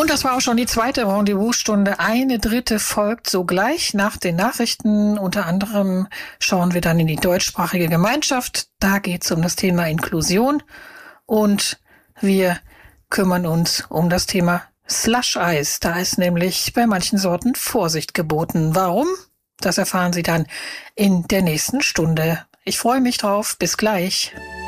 Und das war auch schon die zweite Rendezvous-Stunde. Eine dritte folgt sogleich nach den Nachrichten. Unter anderem schauen wir dann in die deutschsprachige Gemeinschaft. Da geht es um das Thema Inklusion. Und wir kümmern uns um das Thema Slush-Eis. Da ist nämlich bei manchen Sorten Vorsicht geboten. Warum? Das erfahren Sie dann in der nächsten Stunde. Ich freue mich drauf. Bis gleich.